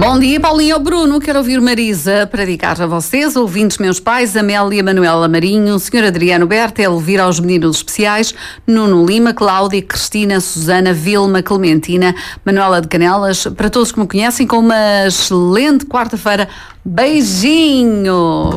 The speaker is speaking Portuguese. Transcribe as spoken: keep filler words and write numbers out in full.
Bom dia, Paulinho. Bruno, quero ouvir Marisa para dedicar a vocês, ouvintes meus pais, Amélia, Manuela Marinho, o senhor Adriano Berta, Elvira aos meninos especiais, Nuno Lima, Cláudia, Cristina, Susana, Vilma, Clementina, Manuela de Canelas, para todos que me conhecem, com uma excelente quarta-feira. Beijinho!